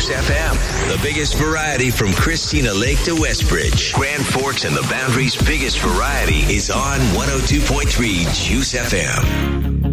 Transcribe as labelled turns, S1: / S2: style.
S1: Juice FM. The biggest variety from Christina Lake to Westbridge. Grand Forks and the Boundary's biggest variety is on 102.3 Juice FM.